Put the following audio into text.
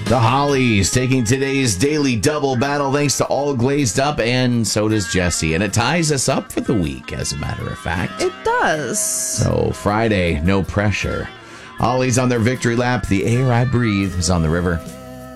The Hollies taking today's daily double battle thanks to All Glazed Up, and so does Jesse. And it ties us up for the week, as a matter of fact. It does. So Friday, no pressure. Hollies on their victory lap. The air I breathe is on the river.